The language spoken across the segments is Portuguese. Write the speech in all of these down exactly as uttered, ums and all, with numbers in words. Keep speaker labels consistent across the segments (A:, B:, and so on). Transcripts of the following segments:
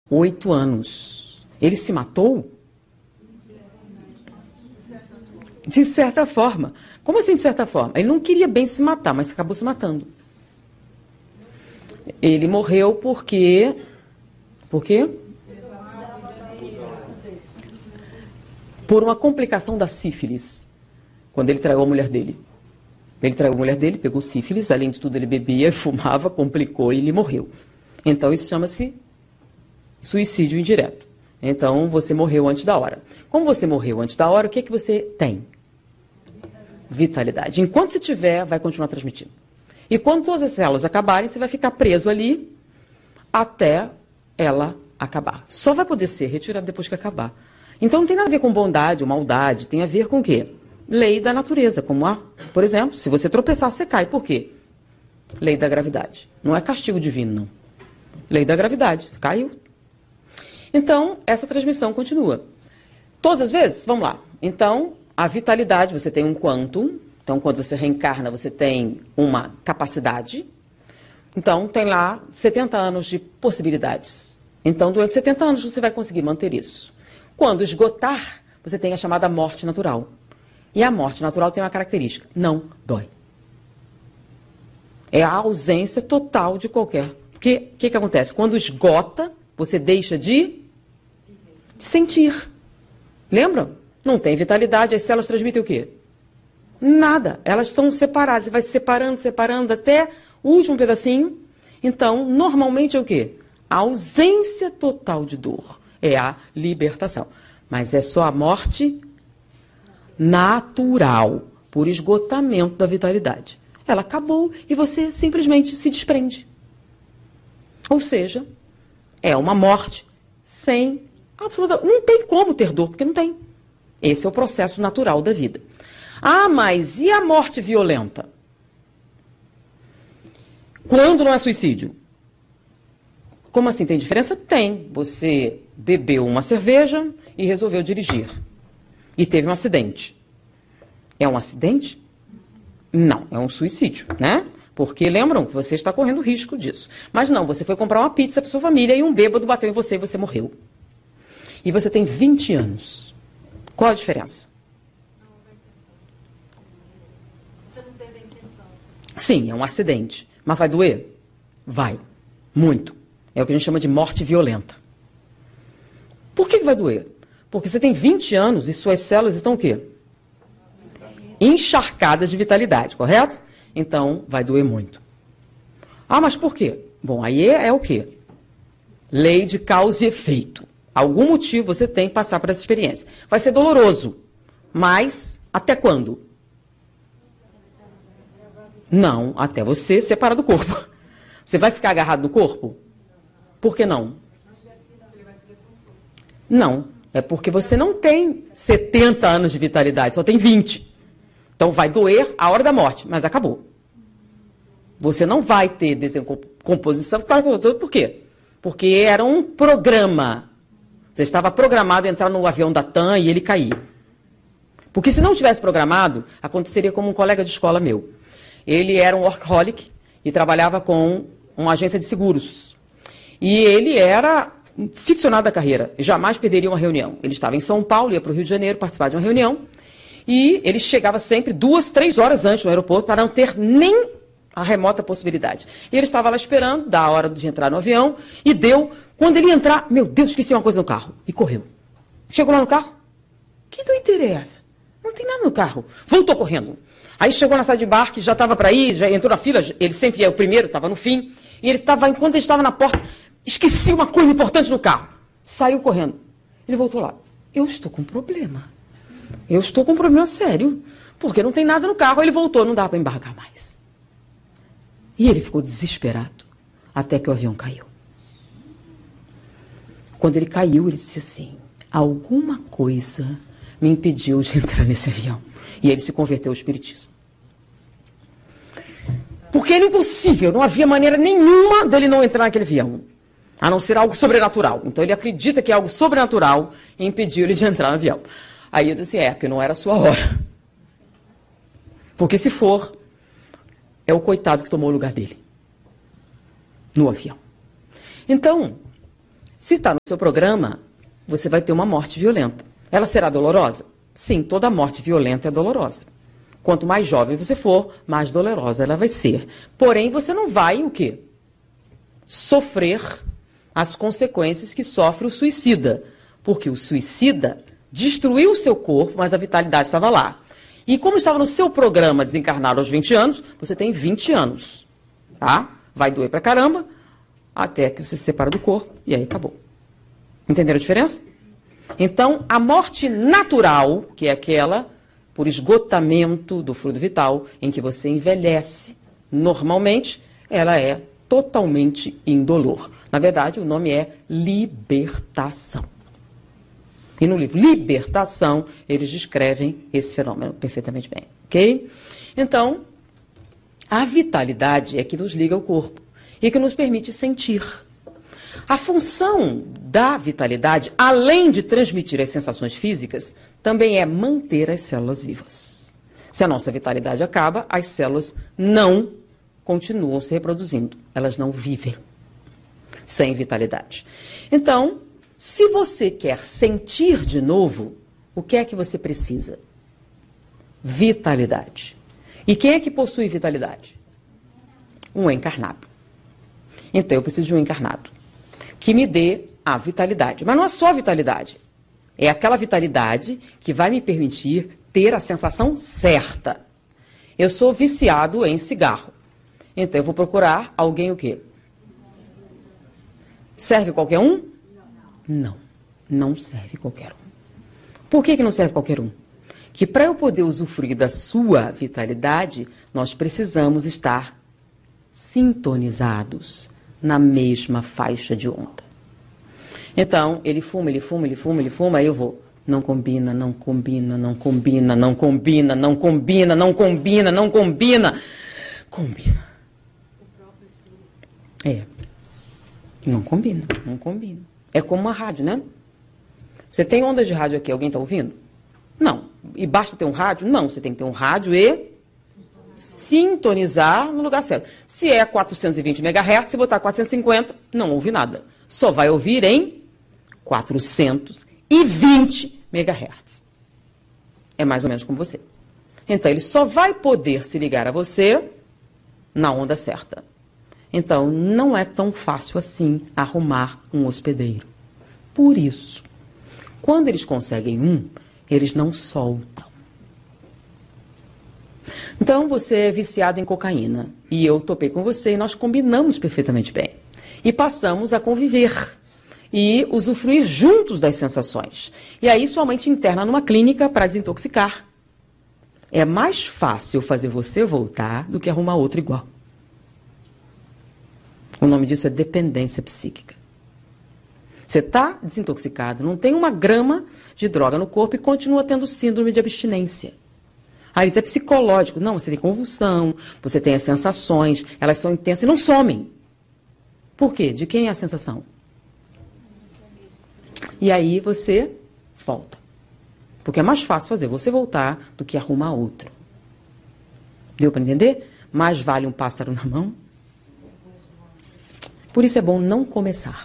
A: Oito anos. Ele se matou? De certa forma. Como assim, de certa forma? Ele não queria bem se matar, mas acabou se matando. Ele morreu porque... Por quê? Por uma complicação da sífilis. Quando ele traiu a mulher dele. Ele traiu a mulher dele, pegou sífilis, além de tudo ele bebia, fumava, complicou e ele morreu. Então isso chama-se suicídio indireto. Então você morreu antes da hora. Como você morreu antes da hora, o que é que você tem? Vitalidade. Enquanto você tiver, vai continuar transmitindo. E quando todas as células acabarem, você vai ficar preso ali até ela acabar. Só vai poder ser retirado depois que acabar. Então não tem nada a ver com bondade ou maldade, tem a ver com o quê? Lei da natureza, como a, por exemplo, se você tropeçar, você cai. Por quê? Lei da gravidade. Não é castigo divino, não. Lei da gravidade. Você caiu. Então, essa transmissão continua. Todas as vezes? Vamos lá. Então, a vitalidade, você tem um quantum. Então, quando você reencarna, você tem uma capacidade. Então, tem lá setenta anos de possibilidades. Então, durante setenta anos, você vai conseguir manter isso. Quando esgotar, você tem a chamada morte natural. E a morte natural tem uma característica: não dói. É a ausência total de qualquer... Porque o que, que acontece? Quando esgota, você deixa de sentir. Lembram? Não tem vitalidade, as células transmitem o quê? Nada. Elas estão separadas. Você vai se separando, separando até o último pedacinho. Então, normalmente é o quê? A ausência total de dor. É a libertação. Mas é só a morte natural, por esgotamento da vitalidade. Ela acabou e você simplesmente se desprende. Ou seja, é uma morte sem absoluta... Não tem como ter dor, porque não tem. Esse é o processo natural da vida. Ah, mas e a morte violenta? Quando não é suicídio? Como assim? Tem diferença? Tem. Você bebeu uma cerveja e resolveu dirigir. E teve um acidente. É um acidente? Não, é um suicídio, né? Porque lembram que você está correndo risco disso. Mas não, você foi comprar uma pizza para sua família e um bêbado bateu em você e você morreu. E você tem vinte anos. Qual a diferença?
B: Você não teve a intenção.
A: Sim, é um acidente. Mas vai doer? Vai. Muito. É o que a gente chama de morte violenta. Por que vai doer? Porque você tem vinte anos e suas células estão o quê? Encharcadas de vitalidade, correto? Então, vai doer muito. Ah, mas por quê? Bom, aí é, é o quê? Lei de causa e efeito. Algum motivo você tem que passar por essa experiência. Vai ser doloroso, mas até quando? Não, até você separar do corpo. Você vai ficar agarrado no corpo? Por que não? Não, é porque você não tem setenta anos de vitalidade, só tem vinte. Então vai doer a hora da morte, mas acabou. Você não vai ter descomposição. Por quê? Porque era um programa. Você estava programado a entrar no avião da TAM e ele cair. Porque se não tivesse programado, aconteceria como um colega de escola meu. Ele era um workaholic e trabalhava com uma agência de seguros. E ele era ficcionado da carreira, jamais perderia uma reunião. Ele estava em São Paulo, ia para o Rio de Janeiro participar de uma reunião, e ele chegava sempre duas, três horas antes no aeroporto para não ter nem a remota possibilidade. E ele estava lá esperando, da hora de entrar no avião, e deu. Quando ele ia entrar, meu Deus, esqueci uma coisa no carro. E correu. Chegou lá no carro, que doideira é essa? Não tem nada no carro. Voltou correndo. Aí chegou na sala de embarque, já estava para ir, já entrou na fila, ele sempre é o primeiro, estava no fim, e ele estava, enquanto ele estava na porta, esqueci uma coisa importante no carro. Saiu correndo. Ele voltou lá. Eu estou com um problema. Eu estou com um problema sério. Porque não tem nada no carro. Ele voltou, não dá para embarcar mais. E ele ficou desesperado. Até que o avião caiu. Quando ele caiu, ele disse assim: alguma coisa me impediu de entrar nesse avião. E ele se converteu ao espiritismo. Porque era impossível. Não havia maneira nenhuma dele não entrar naquele avião. A não ser algo sobrenatural. Então ele acredita que algo sobrenatural impediu ele de entrar no avião. Aí eu disse, é, porque não era a sua hora. Porque se for, é o coitado que tomou o lugar dele. No avião. Então, Se está no seu programa, você vai ter uma morte violenta. Ela será dolorosa? Sim, toda morte violenta é dolorosa. Quanto mais jovem você for, mais dolorosa ela vai ser. Porém, você não vai o quê? Sofrer as consequências que sofre o suicida. Porque o suicida destruiu o seu corpo, mas a vitalidade estava lá. E como estava no seu programa desencarnar aos vinte anos, você tem vinte anos. Tá? Vai doer pra caramba, até que você se separa do corpo, e aí acabou. Entenderam a diferença? Então, a morte natural, que é aquela por esgotamento do fluido vital, em que você envelhece normalmente, ela é totalmente indolor. Na verdade, o nome é libertação. E no livro Libertação, eles descrevem esse fenômeno perfeitamente bem. Ok? Então, a vitalidade é que nos liga ao corpo e que nos permite sentir. A função da vitalidade, além de transmitir as sensações físicas, também é manter as células vivas. Se a nossa vitalidade acaba, as células não continuam se reproduzindo. Elas não vivem sem vitalidade. Então, se você quer sentir de novo, o que é que você precisa? Vitalidade. E quem é que possui vitalidade? Um encarnado. Então, eu preciso de um encarnado que me dê a vitalidade. Mas não é só a vitalidade. É aquela vitalidade que vai me permitir ter a sensação certa. Eu sou viciado em cigarro. Então, eu vou procurar alguém o quê? Serve qualquer um? Não. Não serve qualquer um. Por que que não serve qualquer um? Que para eu poder usufruir da sua vitalidade, nós precisamos estar sintonizados na mesma faixa de onda. Então, ele fuma, ele fuma, ele fuma, ele fuma, aí eu vou. Não combina, não combina, não combina, não combina, não combina, não combina, não combina. Combina. É. Não combina, não combina. É como uma rádio, né? Você tem ondas de rádio aqui, alguém está ouvindo? Não. E basta ter um rádio? Não, você tem que ter um rádio e sintonizar no lugar certo. Se é quatrocentos e vinte megahertz, se botar quatrocentos e cinquenta, não ouve nada. Só vai ouvir em quatrocentos e vinte megahertz. É mais ou menos como você. Então, ele só vai poder se ligar a você na onda certa. Então, não é tão fácil assim arrumar um hospedeiro. Por isso, quando eles conseguem um, eles não soltam. Então, você é viciado em cocaína e eu topei com você e nós combinamos perfeitamente bem. E passamos a conviver e usufruir juntos das sensações. E aí sua mãe te interna numa clínica para desintoxicar. É mais fácil fazer você voltar do que arrumar outro igual. O nome disso é dependência psíquica. Você está desintoxicado, não tem uma grama de droga no corpo e continua tendo síndrome de abstinência. Aí isso é psicológico. Não, você tem convulsão, você tem as sensações, elas são intensas e não somem. Por quê? De quem é a sensação? E aí você volta. Porque é mais fácil fazer você voltar do que arrumar outro. Deu para entender? Mais vale um pássaro na mão. Por isso é bom não começar.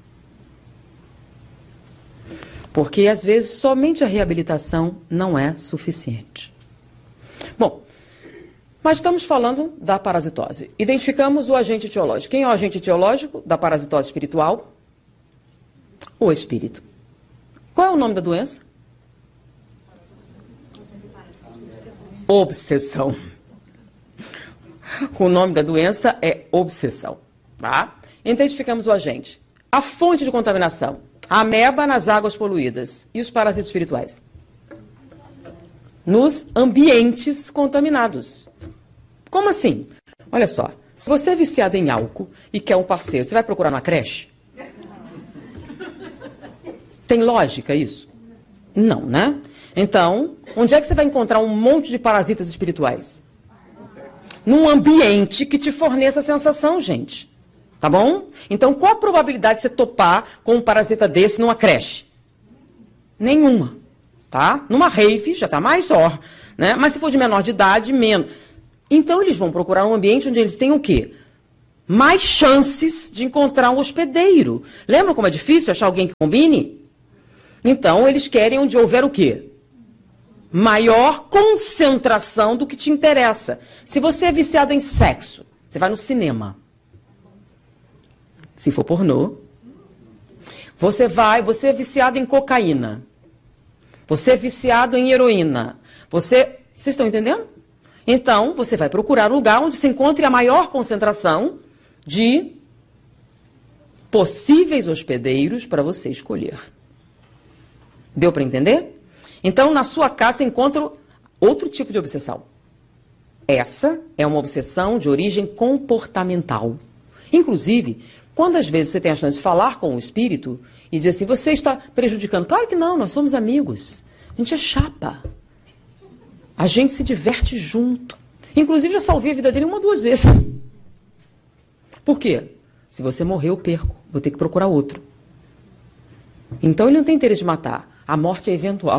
A: Porque, às vezes, somente a reabilitação não é suficiente. Bom, mas estamos falando da parasitose. Identificamos o agente etiológico. Quem é o agente etiológico da parasitose espiritual? O espírito. Qual é o nome da doença? Obsessão. O nome da doença é obsessão. Tá? Identificamos o agente. A fonte de contaminação. A ameba nas águas poluídas. E os parasitas espirituais? Nos ambientes contaminados. Como assim? Olha só. Se você é viciado em álcool e quer um parceiro, você vai procurar na creche? Tem lógica isso? Não, né? Então, onde é que você vai encontrar um monte de parasitas espirituais? Num ambiente que te forneça a sensação, gente. Tá bom? Então, qual a probabilidade de você topar com um parasita desse numa creche? Nenhuma. Tá? Numa rave, já tá mais ó. Né? Mas se for de menor de idade, menos. Então, eles vão procurar um ambiente onde eles têm o quê? mais chances de encontrar um hospedeiro. Lembra como é difícil achar alguém que combine? Então, eles querem onde houver o quê? Maior concentração do que te interessa. Se você é viciado em sexo, você vai no cinema. Se for pornô. Você vai, você é viciado em cocaína. Você é viciado em heroína. Você, vocês estão entendendo? Então, você vai procurar um lugar onde se encontre a maior concentração de possíveis hospedeiros para você escolher. Deu para entender? Então, na sua casa, você encontra outro tipo de obsessão. Essa é uma obsessão de origem comportamental. Inclusive, quando às vezes você tem a chance de falar com o espírito e dizer assim, você está prejudicando. Claro que não, nós somos amigos. A gente é chapa. A gente se diverte junto. Inclusive, já salvei a vida dele uma ou duas vezes. Por quê? Se você morrer, eu perco. Vou ter que procurar outro. Então, ele não tem interesse de matar. A morte é eventual.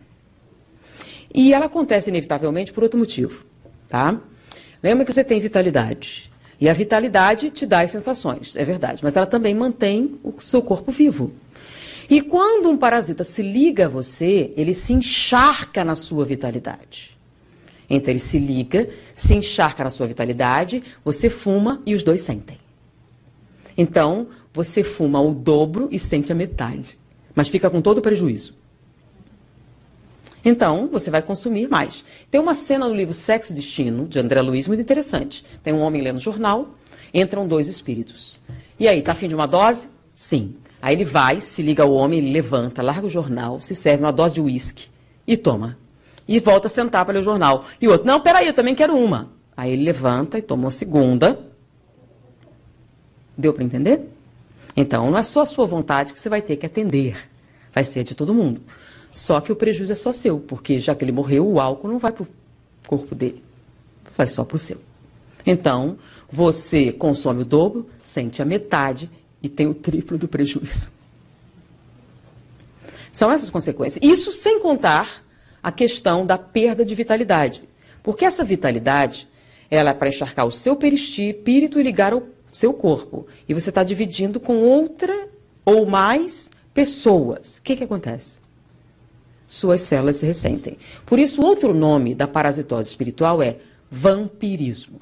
A: E ela acontece inevitavelmente por outro motivo. Tá? Lembra que você tem vitalidade. E a vitalidade te dá as sensações, é verdade. Mas ela também mantém o seu corpo vivo. E quando um parasita se liga a você, ele se encharca na sua vitalidade. Então ele se liga, se encharca na sua vitalidade, você fuma e os dois sentem. Então, você fuma o dobro e sente a metade. Mas fica com todo o prejuízo. Então, você vai consumir mais. Tem uma cena no livro Sexo e Destino, de André Luiz, muito interessante. Tem um homem lendo jornal, entram dois espíritos. E aí, tá afim de uma dose? Sim. Aí ele vai, se liga ao homem, ele levanta, larga o jornal, se serve uma dose de uísque e toma. E volta a sentar para ler o jornal. E o outro, não, peraí, eu também quero uma. Aí ele levanta e toma uma segunda. Deu para entender? Então, não é só a sua vontade que você vai ter que atender. Vai ser de todo mundo. Só que o prejuízo é só seu, porque já que ele morreu, o álcool não vai para o corpo dele. Vai só para o seu. Então, você consome o dobro, sente a metade e tem o triplo do prejuízo. São essas consequências. Isso sem contar a questão da perda de vitalidade. Porque essa vitalidade, ela é para encharcar o seu perispírito e ligar ao seu corpo. E você está dividindo com outra ou mais pessoas. O que que acontece? Suas células se ressentem. Por isso, outro nome da parasitose espiritual é vampirismo.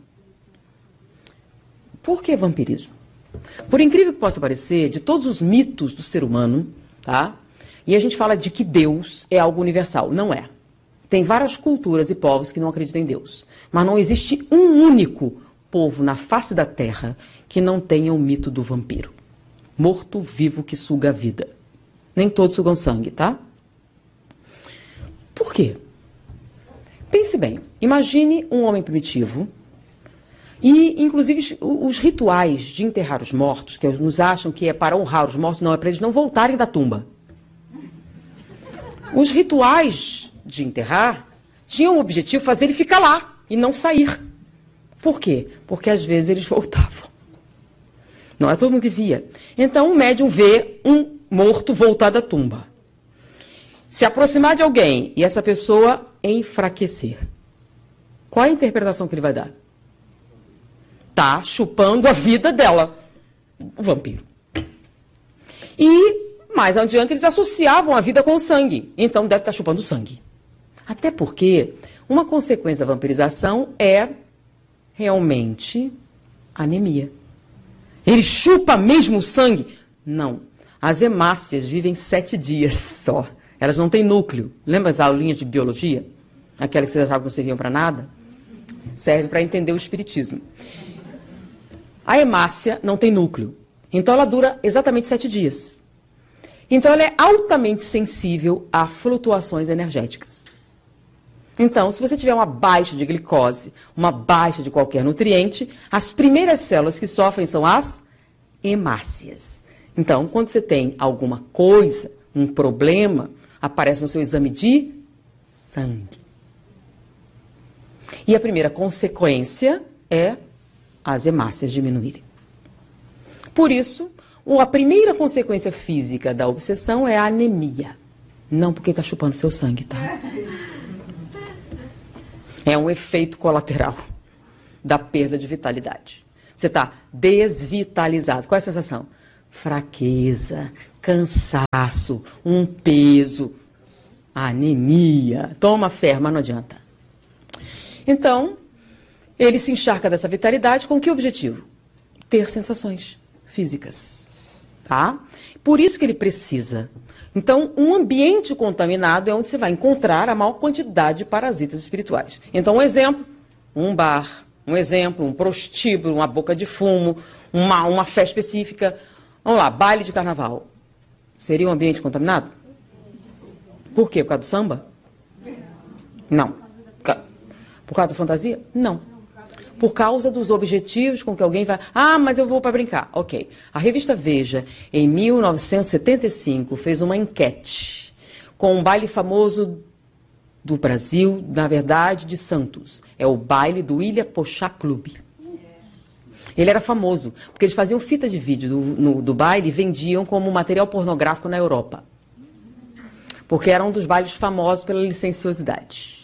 A: Por que vampirismo? Por incrível que possa parecer, de todos os mitos do ser humano, tá? E a gente fala de que Deus é algo universal. Não é. Tem várias culturas e povos que não acreditam em Deus. Mas não existe um único povo na face da Terra que não tenha o mito do vampiro. Morto-vivo que suga a vida. Nem todos sugam sangue, tá? Por quê? Pense bem, imagine um homem primitivo e, inclusive, os rituais de enterrar os mortos, que nos acham que é para honrar os mortos, não é para eles não voltarem da tumba. Os rituais de enterrar tinham o objetivo de fazer ele ficar lá e não sair. Por quê? Porque às vezes eles voltavam. Não é todo mundo que via. Então, o médium vê um morto voltar da tumba. Se aproximar de alguém e essa pessoa enfraquecer, qual é a interpretação que ele vai dar? Tá chupando a vida dela, o vampiro. E, mais adiante, eles associavam a vida com o sangue. Então, deve estar chupando sangue. Até porque uma consequência da vampirização é realmente anemia. Ele chupa mesmo o sangue? Não. As hemácias vivem sete dias só. Elas não têm núcleo. Lembra as aulinhas de biologia? Aquela que vocês achavam que não serviam para nada? Serve para entender o espiritismo. A hemácia não tem núcleo. Então ela dura exatamente sete dias. Então ela é altamente sensível a flutuações energéticas. Então, se você tiver uma baixa de glicose, uma baixa de qualquer nutriente, as primeiras células que sofrem são as hemácias. Então, quando você tem alguma coisa, um problema, aparece no seu exame de sangue. E a primeira consequência é as hemácias diminuírem. Por isso, a primeira consequência física da obsessão é a anemia. Não porque está chupando seu sangue, tá? É um efeito colateral da perda de vitalidade. Você está desvitalizado. Qual é a sensação? Fraqueza, cansaço, um peso, anemia. Toma ferro, mas não adianta. Então, ele se encharca dessa vitalidade com que objetivo? Ter sensações físicas. Tá? Por isso que ele precisa. Então, um ambiente contaminado é onde você vai encontrar a maior quantidade de parasitas espirituais. Então, um exemplo, um bar, um exemplo, um prostíbulo, uma boca de fumo, uma, uma festa específica. Vamos lá, baile de carnaval. Seria um ambiente contaminado? Por quê? Por causa do samba? Não. Por causa da fantasia? Não. Por causa dos objetivos com que alguém vai... Ah, mas eu vou para brincar. Ok. A revista Veja, em mil novecentos e setenta e cinco, fez uma enquete com um baile famoso do Brasil, na verdade, de Santos. É o baile do Ilha Pochá Clube. Ele era famoso, porque eles faziam fita de vídeo do, no, do baile e vendiam como material pornográfico na Europa. Porque era um dos bailes famosos pela licenciosidade.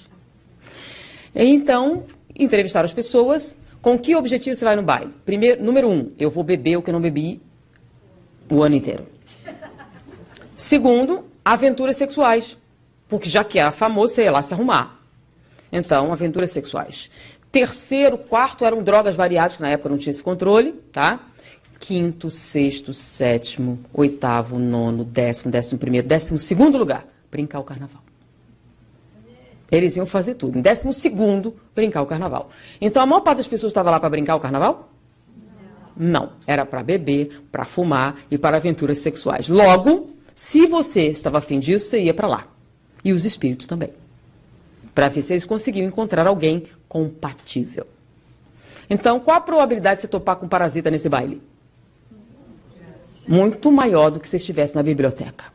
A: Então... entrevistar as pessoas. Com que objetivo você vai no baile? Primeiro, número um, eu vou beber o que eu não bebi o ano inteiro. Segundo, aventuras sexuais. Porque já que era famoso, você ia lá se arrumar. Então, aventuras sexuais. Terceiro, quarto eram drogas variadas, que na época não tinha esse controle, tá? Quinto, sexto, sétimo, oitavo, nono, décimo, décimo primeiro, décimo segundo lugar, brincar o carnaval. Eles iam fazer tudo. Em décimo segundo, brincar o carnaval. Então, a maior parte das pessoas estava lá para brincar o carnaval? Não. Não. Era para beber, para fumar e para aventuras sexuais. Logo, se você estava afim disso, você ia para lá. E os espíritos também. Para ver se eles conseguiam encontrar alguém compatível. Então, qual a probabilidade de você topar com um parasita nesse baile? Muito maior do que se estivesse na biblioteca.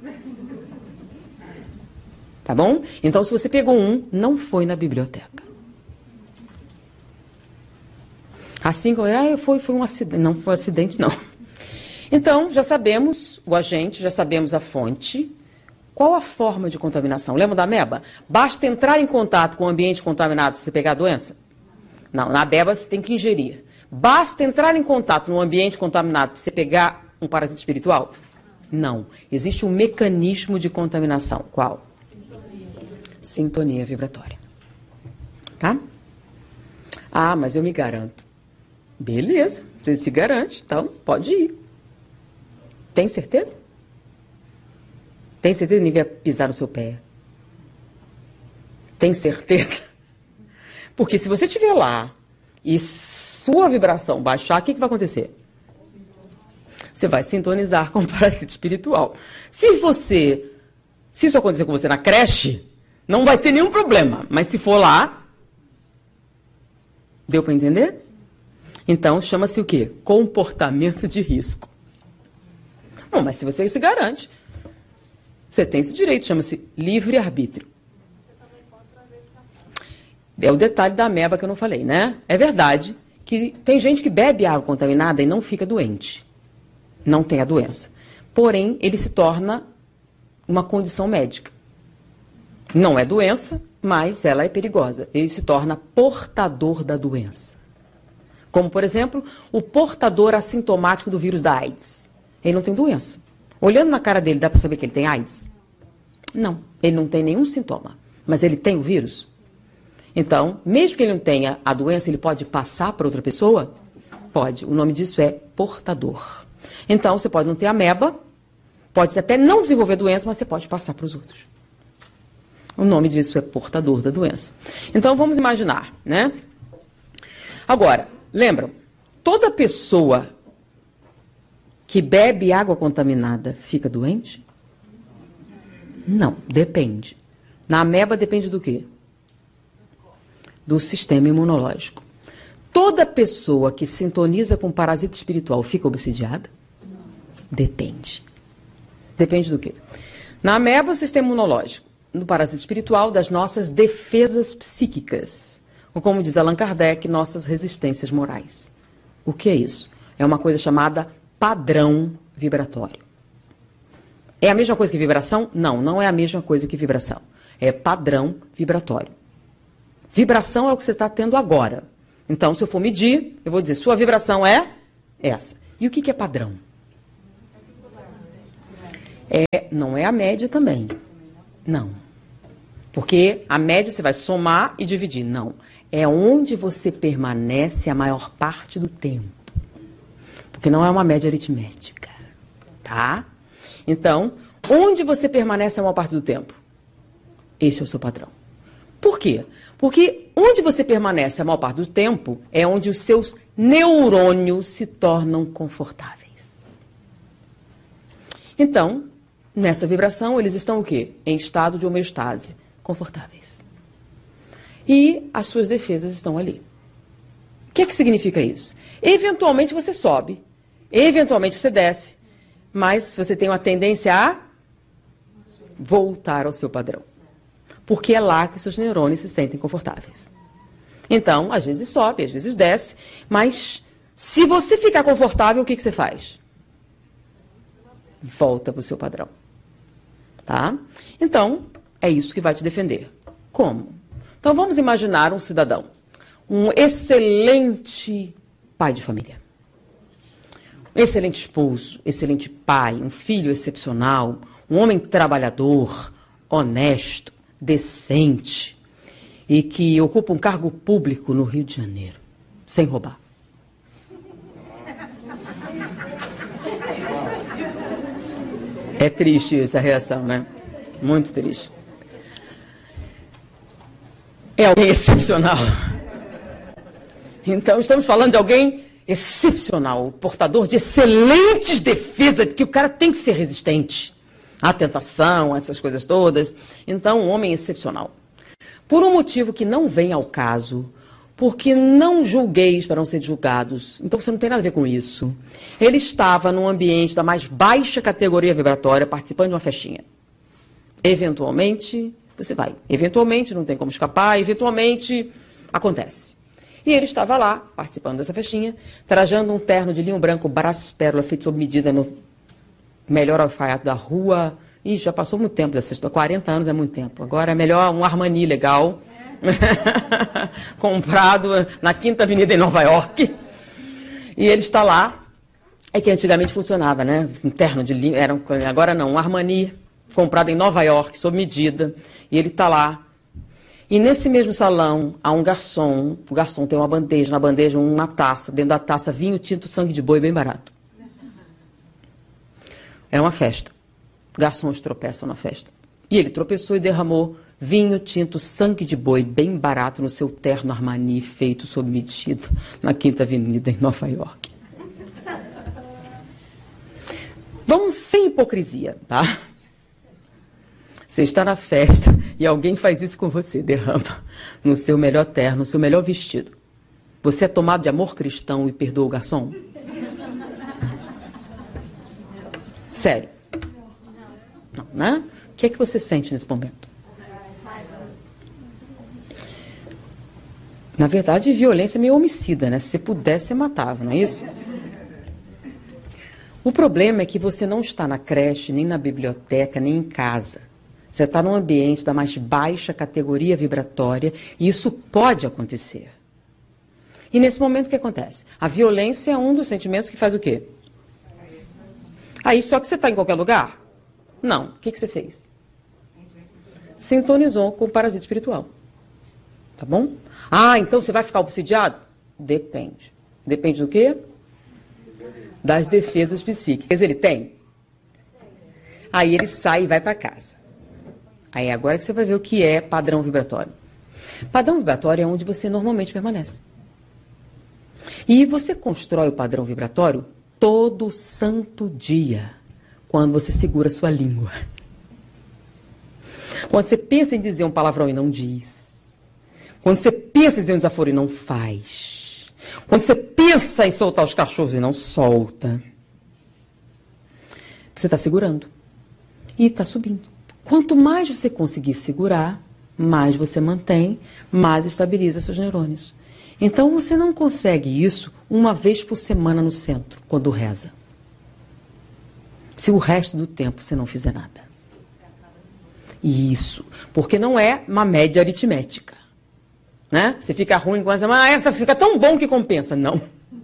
A: Tá bom? Então, se você pegou um, não foi na biblioteca. Assim como, ah, foi, foi um acidente. Não foi um acidente, não. Então, já sabemos o agente, já sabemos a fonte. Qual a forma de contaminação? Lembra da ameba? Basta entrar em contato com o ambiente contaminado para você pegar a doença? Não, na ameba você tem que ingerir. Basta entrar em contato no ambiente contaminado para você pegar um parasita espiritual? Não. Existe um mecanismo de contaminação. Qual? Sintonia vibratória. Tá? Ah, mas eu me garanto. Beleza, você se garante, então pode ir. Tem certeza? Tem certeza que ninguém vai pisar no seu pé? Tem certeza? Porque se você estiver lá e sua vibração baixar, o que, que vai acontecer? Você vai sintonizar com o parasita espiritual. Se você, se isso acontecer com você na creche, não vai ter nenhum problema. Mas se for lá, deu para entender? Então, chama-se o quê? Comportamento de risco. Bom, mas se você se garante, você tem esse direito, chama-se livre-arbítrio. É o detalhe da ameba que eu não falei, né? É verdade que tem gente que bebe água contaminada e não fica doente. Não tem a doença. Porém, ele se torna uma condição médica. Não é doença, mas ela é perigosa. Ele se torna portador da doença. Como, por exemplo, o portador assintomático do vírus da AIDS. Ele não tem doença. Olhando na cara dele, dá para saber que ele tem AIDS? Não, ele não tem nenhum sintoma. Mas ele tem o vírus? Então, mesmo que ele não tenha a doença, ele pode passar para outra pessoa? Pode. O nome disso é portador. Então, você pode não ter ameba, pode até não desenvolver doença, mas você pode passar para os outros. O nome disso é portador da doença. Então, vamos imaginar, né? Agora, lembram, toda pessoa que bebe água contaminada fica doente? Não, depende. Na ameba depende do quê? Do sistema imunológico. Toda pessoa que sintoniza com parasita espiritual fica obsidiada? Depende. Depende do quê? Na ameba, o sistema imunológico. No parasita espiritual, das nossas defesas psíquicas. Ou como diz Allan Kardec, nossas resistências morais. O que é isso? É uma coisa chamada padrão vibratório. É a mesma coisa que vibração? Não, não é a mesma coisa que vibração. É padrão vibratório. Vibração é o que você está tendo agora. Então, se eu for medir, eu vou dizer, sua vibração é essa. E o que, que é padrão? É, não é a média também. Não. Porque a média você vai somar e dividir. Não. É onde você permanece a maior parte do tempo. Porque não é uma média aritmética. Tá? Então, onde você permanece a maior parte do tempo? Esse é o seu padrão. Por quê? Porque onde você permanece a maior parte do tempo é onde os seus neurônios se tornam confortáveis. Então, nessa vibração, eles estão o quê? Em estado de homeostase, confortáveis. E as suas defesas estão ali. O que é que significa isso? Eventualmente você sobe, eventualmente você desce, mas você tem uma tendência a voltar ao seu padrão. Porque é lá que seus neurônios se sentem confortáveis. Então, às vezes sobe, às vezes desce, mas se você ficar confortável, o que, que você faz? Volta para o seu padrão. Tá? Então, é isso que vai te defender. Como? Então, vamos imaginar um cidadão, um excelente pai de família, um excelente esposo, excelente pai, um filho excepcional, um homem trabalhador, honesto, decente e que ocupa um cargo público no Rio de Janeiro, sem roubar. É triste essa reação, né? Muito triste. É alguém excepcional. Então, estamos falando de alguém excepcional, portador de excelentes defesas, porque o cara tem que ser resistente à tentação, essas coisas todas. Então, um homem excepcional. Por um motivo que não vem ao caso, porque não julgueis para não ser julgados. Então, você não tem nada a ver com isso. Ele estava num ambiente da mais baixa categoria vibratória, participando de uma festinha. Eventualmente, você vai. Eventualmente, não tem como escapar. Eventualmente, acontece. E ele estava lá, participando dessa festinha, trajando um terno de linho branco, braços pérola, feito sob medida no melhor alfaiate da rua. Ih, já passou muito tempo dessa história. quarenta anos é muito tempo. Agora é melhor um Armani legal. Comprado na Quinta Avenida em Nova York. E ele está lá. É que antigamente funcionava, né? Um terno de linho. Era um, agora não, um Armani comprado em Nova York, sob medida. E ele está lá. E nesse mesmo salão há um garçom. O garçom tem uma bandeja, na bandeja uma taça. Dentro da taça, vinho tinto, sangue de boi, bem barato. É uma festa. Garçons tropeçam na festa. E ele tropeçou e derramou vinho tinto, sangue de boi, bem barato, no seu terno Armani, feito sob medida, na Quinta Avenida, em Nova York. Vamos sem hipocrisia, tá? Você está na festa e alguém faz isso com você, derrama no seu melhor terno, no seu melhor vestido. Você é tomado de amor cristão e perdoa o garçom? Sério. Não, né? O que é que você sente nesse momento? Na verdade, violência é meio homicida, né? Se você pudesse, você matava, não é isso? O problema é que você não está na creche, nem na biblioteca, nem em casa. Você está num ambiente da mais baixa categoria vibratória e isso pode acontecer. E nesse momento o que acontece? A violência é um dos sentimentos que faz o quê? Aí só que você está em qualquer lugar? Não. O que, que você fez? Sintonizou com o parasita espiritual. Tá bom? Ah, então você vai ficar obsidiado? Depende. Depende do quê? Das defesas psíquicas. Ele tem? Aí ele sai e vai para casa. Aí agora que você vai ver o que é padrão vibratório. Padrão vibratório é onde você normalmente permanece. E você constrói o padrão vibratório todo santo dia, quando você segura a sua língua. Quando você pensa em dizer um palavrão e não diz. Quando você pensa em dizer um desaforo e não faz. Quando você pensa em soltar os cachorros e não solta. Você está segurando. E está subindo. Quanto mais você conseguir segurar, mais você mantém, mais estabiliza seus neurônios. Então você não consegue isso uma vez por semana no centro, quando reza. Se o resto do tempo você não fizer nada. Isso, porque não é uma média aritmética. Né? Você fica ruim com essa, mas essa fica tão bom que compensa. Não.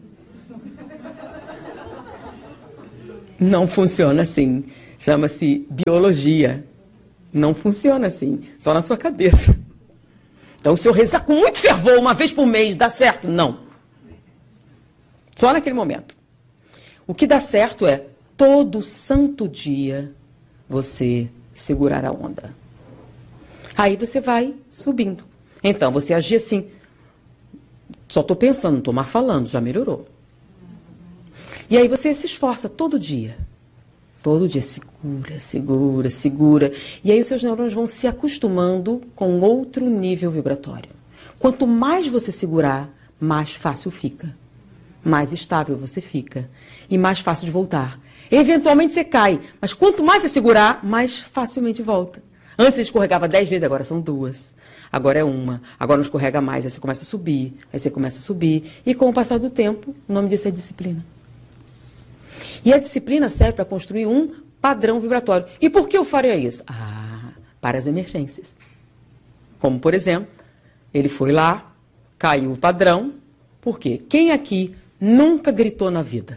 A: Não funciona assim. Chama-se biologia. Não funciona assim. Só na sua cabeça. Então, se eu rezar com muito fervor uma vez por mês, dá certo? Não. Só naquele momento. O que dá certo é, todo santo dia, você segurar a onda. Aí você vai subindo. Então, você agir assim. Só estou pensando, não estou mais falando, já melhorou. E aí você se esforça todo dia. Todo dia, segura, segura, segura. E aí os seus neurônios vão se acostumando com outro nível vibratório. Quanto mais você segurar, mais fácil fica. Mais estável você fica. E mais fácil de voltar. Eventualmente você cai, mas quanto mais você segurar, mais facilmente volta. Antes você escorregava dez vezes, agora são duas. Agora é uma. Agora não escorrega mais, aí você começa a subir. Aí você começa a subir. E com o passar do tempo, o nome disso é disciplina. E a disciplina serve para construir um padrão vibratório. E por que eu faria isso? Ah, para as emergências. Como, por exemplo, ele foi lá, caiu o padrão. Por quê? Quem aqui nunca gritou na vida?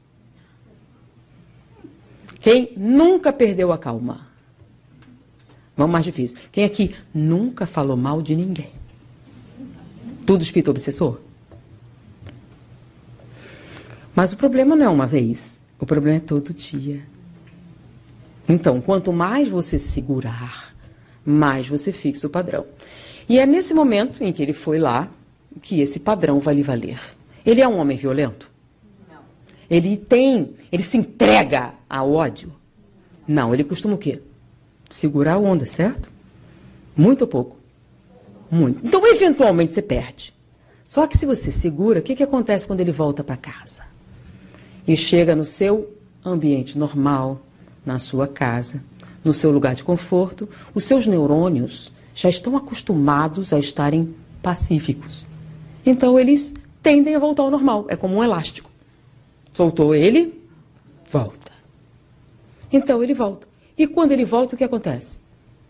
A: Quem nunca perdeu a calma? Vamos mais difícil. Quem aqui nunca falou mal de ninguém? Tudo espírito obsessor? Mas o problema não é uma vez. O problema é todo dia. Então, quanto mais você segurar, mais você fixa o padrão. E é nesse momento em que ele foi lá que esse padrão vai lhe valer. Ele é um homem violento? Não. Ele tem, ele se entrega ao ódio? Não, ele costuma o quê? Segurar a onda, certo? Muito ou pouco? Muito. Então, eventualmente, você perde. Só que se você segura, o que, que acontece quando ele volta para casa? E chega no seu ambiente normal, na sua casa, no seu lugar de conforto, os seus neurônios já estão acostumados a estarem pacíficos. Então, eles tendem a voltar ao normal. É como um elástico. Soltou ele, volta. Então, ele volta. E quando ele volta, o que acontece?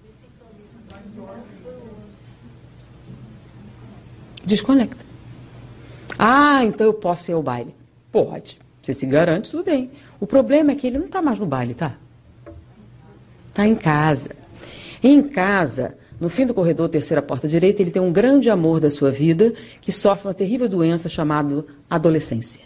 A: Desconecta. Ah, então eu posso ir ao baile. Pode. Você se garante, tudo bem. O problema é que ele não está mais no baile, tá? Está em casa. Em casa, no fim do corredor, terceira porta direita, ele tem um grande amor da sua vida que sofre uma terrível doença chamada adolescência.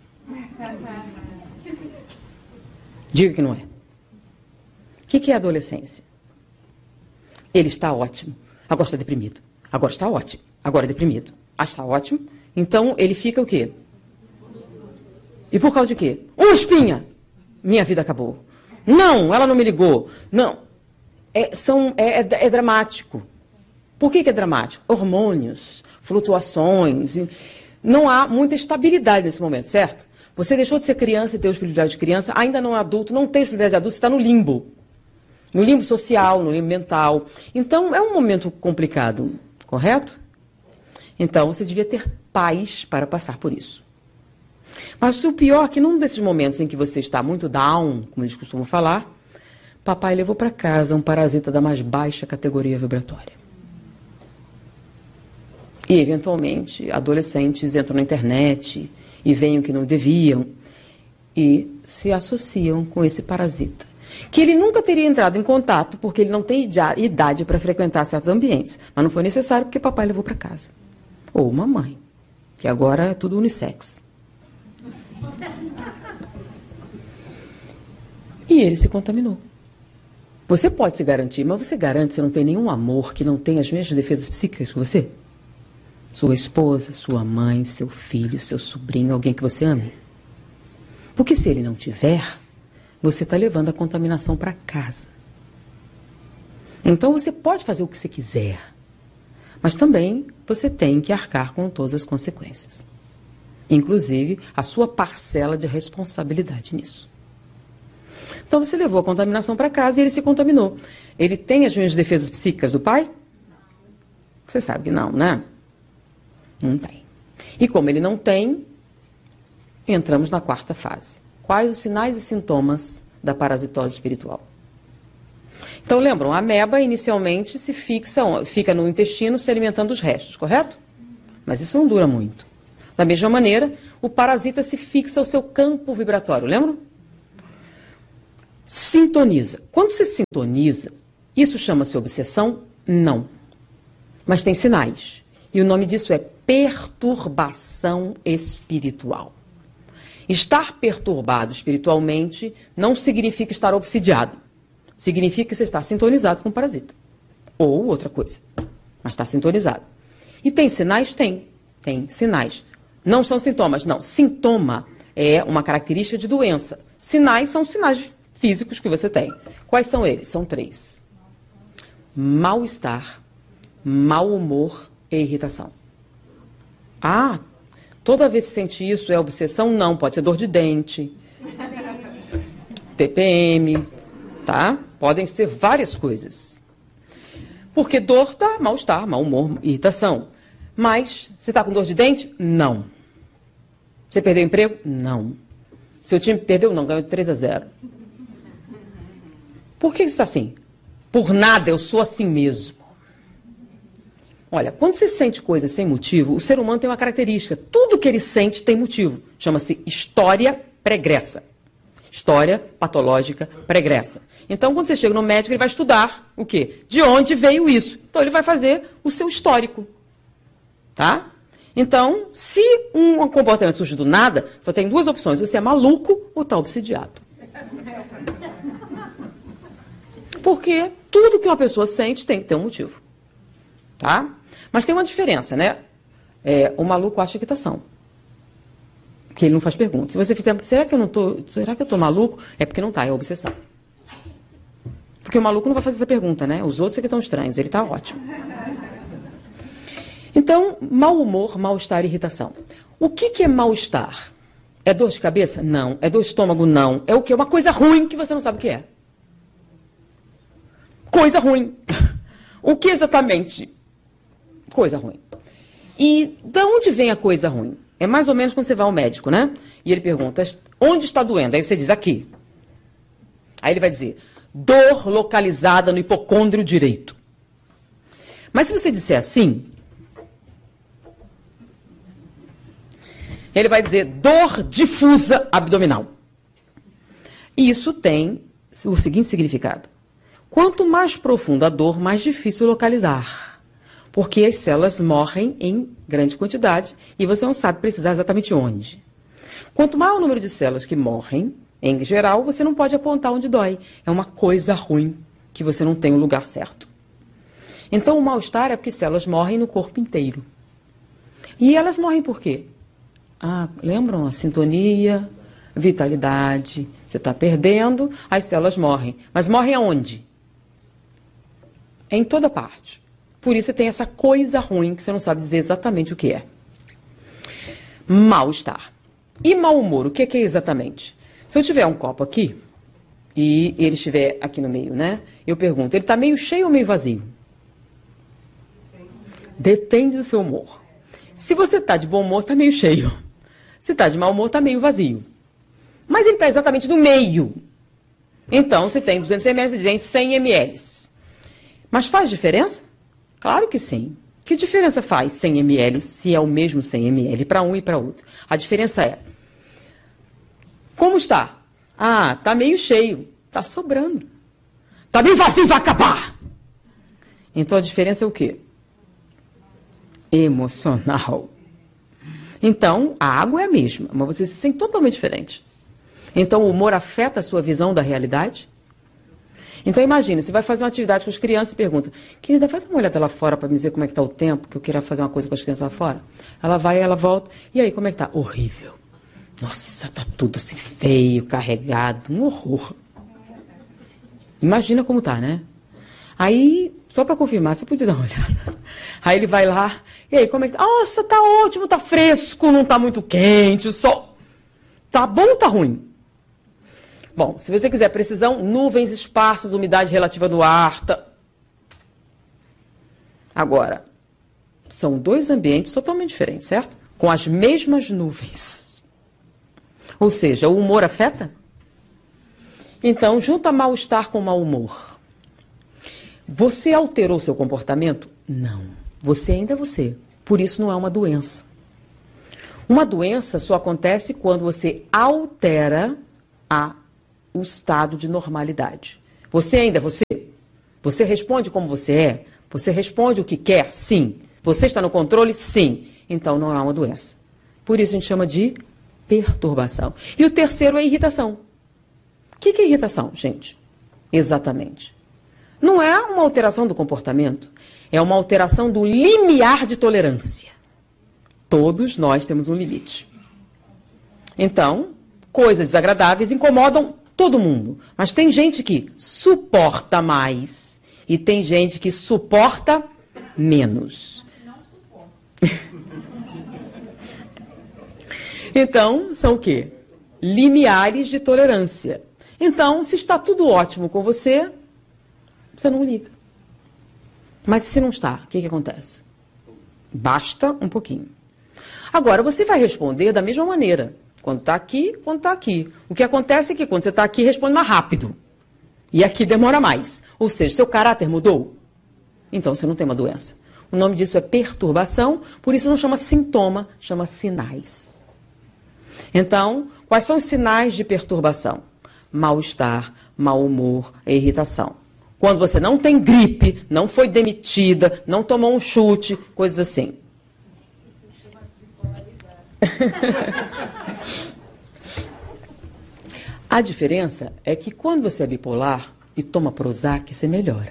A: Diga que não é. O que, que é adolescência? Ele está ótimo. Agora está deprimido. Agora está ótimo. Agora é deprimido. Ah, está ótimo. Então, ele fica o quê? E por causa de quê? Uma espinha. Minha vida acabou. Não, ela não me ligou. Não. É, são, é, é, é dramático. Por que, que é dramático? Hormônios, flutuações. Não há muita estabilidade nesse momento, certo? Você deixou de ser criança e ter espiritualidade de criança, ainda não é adulto, não tem espiritualidade de adulto, você está no limbo. No limbo social, no limbo mental. Então, é um momento complicado, correto? Então, você devia ter paz para passar por isso. Mas o pior é que num desses momentos em que você está muito down, como eles costumam falar, papai levou para casa um parasita da mais baixa categoria vibratória. E, eventualmente, adolescentes entram na internet e veem o que não deviam e se associam com esse parasita. Que ele nunca teria entrado em contato porque ele não tem idade para frequentar certos ambientes. Mas não foi necessário porque papai levou para casa. Ou mamãe, que agora é tudo unissex. E ele se contaminou. Você pode se garantir, mas você garante que você não tem nenhum amor que não tenha as mesmas defesas psíquicas que você? Sua esposa, sua mãe, seu filho, seu sobrinho, alguém que você ame? Porque se ele não tiver, você está levando a contaminação para casa. Então você pode fazer o que você quiser, mas também você tem que arcar com todas as consequências. Inclusive a sua parcela de responsabilidade nisso. Então você levou a contaminação para casa e ele se contaminou. Ele tem as mesmas defesas psíquicas do pai? Você sabe que não, né? Não tem. E como ele não tem, entramos na quarta fase. Quais os sinais e sintomas da parasitose espiritual? Então, lembram, a ameba inicialmente se fixa, fica no intestino se alimentando dos restos, correto? Mas isso não dura muito. Da mesma maneira, o parasita se fixa ao seu campo vibratório, lembram? Sintoniza. Quando se sintoniza, isso chama-se obsessão? Não. Mas tem sinais. E o nome disso é perturbação espiritual. Estar perturbado espiritualmente não significa estar obsidiado. Significa que você está sintonizado com o parasita. Ou outra coisa. Mas está sintonizado. E tem sinais? Tem. Tem sinais. Não são sintomas, não. Sintoma é uma característica de doença. Sinais são sinais físicos que você tem. Quais são eles? São três. Mal-estar, mau humor e irritação. Ah, toda vez que sente isso é obsessão? Não, pode ser dor de dente, T P M, tá? Podem ser várias coisas. Porque dor tá mal-estar, mau humor, irritação. Mas, você está com dor de dente? Não. Você perdeu o emprego? Não. Seu time perdeu? Não, ganhou de três a zero. Por que você está assim? Por nada, eu sou assim mesmo. Olha, quando você sente coisas sem motivo, o ser humano tem uma característica. Tudo que ele sente tem motivo. Chama-se história pregressa. História patológica pregressa. Então, quando você chega no médico, ele vai estudar o quê? De onde veio isso? Então, ele vai fazer o seu histórico. Tá? Então, se um comportamento surge do nada, só tem duas opções. Você é maluco ou está obsidiado. Porque tudo que uma pessoa sente tem que ter um motivo. Tá? Mas tem uma diferença, né? É, o maluco acha irritação. Que ele não faz pergunta. Se você fizer, será que eu não tô, será que eu tô maluco? É porque não tá, é obsessão. Porque o maluco não vai fazer essa pergunta, né? Os outros é que estão estranhos, ele tá ótimo. Então, mau humor, mal-estar e irritação. O que, que é mal-estar? É dor de cabeça? Não. É dor de estômago? Não. É o quê? Uma coisa ruim que você não sabe o que é. Coisa ruim. O que exatamente? Coisa ruim. E de onde vem a coisa ruim? É mais ou menos quando você vai ao médico, né? E ele pergunta, onde está doendo? Aí você diz, aqui. Aí ele vai dizer, dor localizada no hipocôndrio direito. Mas se você disser assim, ele vai dizer, dor difusa abdominal. E isso tem o seguinte significado. Quanto mais profunda a dor, mais difícil localizar. Porque as células morrem em grande quantidade e você não sabe precisar exatamente onde. Quanto maior o número de células que morrem, em geral, você não pode apontar onde dói. É uma coisa ruim que você não tem o lugar certo. Então, o mal-estar é porque células morrem no corpo inteiro. E elas morrem por quê? Ah, lembram? A sintonia, vitalidade. Você está perdendo, as células morrem. Mas morrem aonde? Em toda parte. Por isso você tem essa coisa ruim que você não sabe dizer exatamente o que é. Mal-estar. E mau humor, o que é, que é exatamente? Se eu tiver um copo aqui, e ele estiver aqui no meio, né? Eu pergunto, ele está meio cheio ou meio vazio? Depende do seu humor. Se você está de bom humor, está meio cheio. Se está de mau humor, está meio vazio. Mas ele está exatamente no meio. Então, se tem duzentos mililitros, você tem cem mililitros. Mas faz diferença? Claro que sim. Que diferença faz cem mililitros se é o mesmo cem mililitros para um e para outro? A diferença é, como está? Ah, está meio cheio. Está sobrando. Está meio vazio, vai acabar. Então, a diferença é o quê? Emocional. Então, a água é a mesma, mas você se sente totalmente diferente. Então, o humor afeta a sua visão da realidade? Então, imagina, você vai fazer uma atividade com as crianças e pergunta, querida, vai dar uma olhada lá fora para me dizer como é que está o tempo, que eu queria fazer uma coisa com as crianças lá fora? Ela vai, ela volta, e aí, como é que está? Horrível. Nossa, tá tudo assim feio, carregado, um horror. Imagina como tá, né? Aí, só para confirmar, você podia dar uma olhada. Aí ele vai lá, e aí, como é que tá? Nossa, tá ótimo, tá fresco, não tá muito quente, o sol... Tá bom ou tá ruim? Bom, se você quiser precisão, nuvens esparsas, umidade relativa do ar. Tá... Agora, são dois ambientes totalmente diferentes, certo? Com as mesmas nuvens. Ou seja, o humor afeta? Então, junta mal-estar com mau humor. Você alterou seu comportamento? Não. Você ainda é você. Por isso não é uma doença. Uma doença só acontece quando você altera a, o estado de normalidade. Você ainda é você? Você responde como você é? Você responde o que quer? Sim. Você está no controle? Sim. Então não é uma doença. Por isso a gente chama de perturbação. E o terceiro é irritação. O que é irritação, gente? Exatamente. Não é uma alteração do comportamento, é uma alteração do limiar de tolerância. Todos nós temos um limite. Então, coisas desagradáveis incomodam todo mundo. Mas tem gente que suporta mais e tem gente que suporta menos.
B: Não suporta.
A: Então, são o quê? Limiares de tolerância. Então, se está tudo ótimo com você, você não liga. Mas se não está, o que, que acontece? Basta um pouquinho. Agora, você vai responder da mesma maneira. Quando está aqui, quando está aqui. O que acontece é que quando você está aqui, responde mais rápido. E aqui demora mais. Ou seja, seu caráter mudou? Então, você não tem uma doença. O nome disso é perturbação, por isso não chama sintoma, chama sinais. Então, quais são os sinais de perturbação? Mal-estar, mau humor e irritação. Quando você não tem gripe, não foi demitida, não tomou um chute, coisas assim. A diferença é que quando você é bipolar e toma Prozac, você melhora.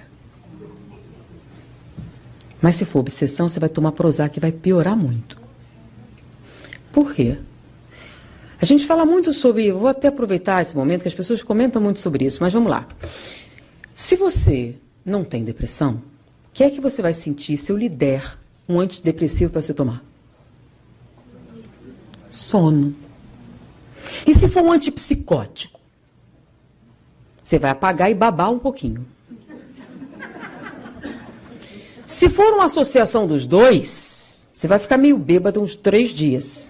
A: Mas se for obsessão, você vai tomar Prozac e vai piorar muito. Por quê? A gente fala muito sobre, vou até aproveitar esse momento que as pessoas comentam muito sobre isso, mas vamos lá. Se você não tem depressão, o que é que você vai sentir se eu lhe der um antidepressivo para você tomar? Sono. E se for um antipsicótico? Você vai apagar e babar um pouquinho. Se for uma associação dos dois, você vai ficar meio bêbado uns três dias.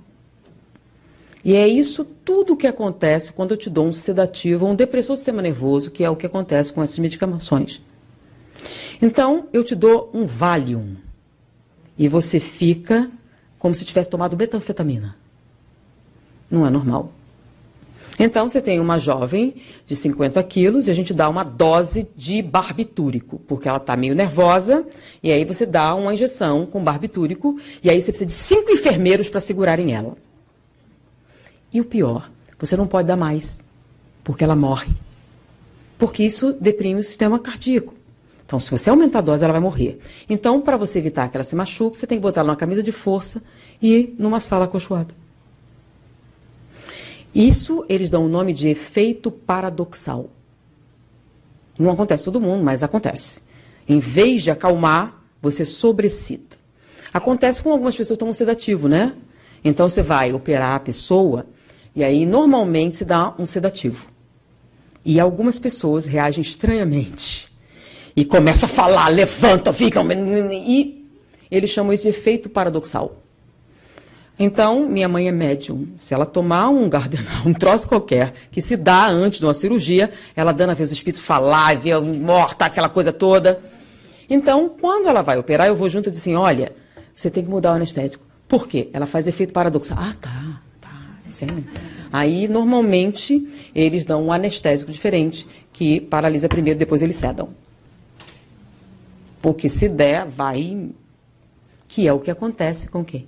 A: E é isso tudo que acontece quando eu te dou um sedativo ou um depressor do sistema nervoso, que é o que acontece com essas medicações. Então, eu te dou um Valium. E você fica como se tivesse tomado metanfetamina. Não é normal. Então, você tem uma jovem de cinquenta quilos e a gente dá uma dose de barbitúrico, porque ela está meio nervosa, e aí você dá uma injeção com barbitúrico, e aí você precisa de cinco enfermeiros para segurarem ela. E o pior, você não pode dar mais, porque ela morre. Porque isso deprime o sistema cardíaco. Então, se você aumentar a dose, ela vai morrer. Então, para você evitar que ela se machuque, você tem que botar ela numa camisa de força e numa sala acolchoada. Isso, eles dão o nome de efeito paradoxal. Não acontece todo mundo, mas acontece. Em vez de acalmar, você sobrecita. Acontece com algumas pessoas que tomam sedativo, né? Então, você vai operar a pessoa e aí, normalmente, se dá um sedativo. E algumas pessoas reagem estranhamente. E começam a falar, levantam, ficam... E eles chamam isso de efeito paradoxal. Então, minha mãe é médium. Se ela tomar um gardenal, um troço qualquer, que se dá antes de uma cirurgia, ela dando a ver os espíritos falar, ver morta, aquela coisa toda. Então, quando ela vai operar, eu vou junto e digo assim, olha, você tem que mudar o anestésico. Por quê? Ela faz efeito paradoxal. Ah, tá, tá, sério. Aí, normalmente, eles dão um anestésico diferente, que paralisa primeiro, depois eles sedam. Porque se der, vai... Que é o que acontece com quem?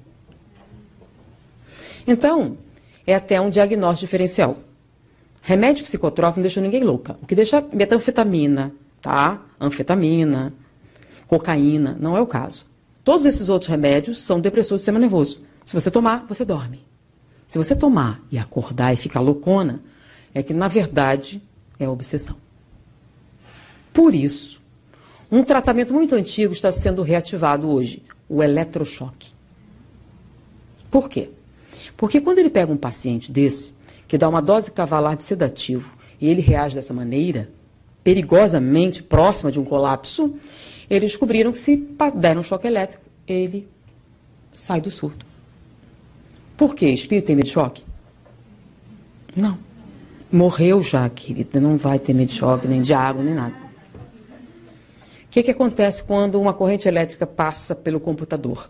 A: Então, é até um diagnóstico diferencial. Remédio psicotrópico não deixa ninguém louca. O que deixa metanfetamina, tá? Anfetamina, cocaína, não é o caso. Todos esses outros remédios são depressores do sistema nervoso. Se você tomar, você dorme. Se você tomar e acordar e ficar loucona, é que, na verdade, é obsessão. Por isso, um tratamento muito antigo está sendo reativado hoje, o eletrochoque. Por quê? Porque quando ele pega um paciente desse, que dá uma dose cavalar de sedativo, e ele reage dessa maneira, perigosamente próxima de um colapso, eles descobriram que se der um choque elétrico, ele sai do surto. Por quê? Espírito tem medo de choque? Não. Morreu já, querida, não vai ter medo de choque, nem de água, nem nada. que, que acontece quando uma corrente elétrica passa pelo computador?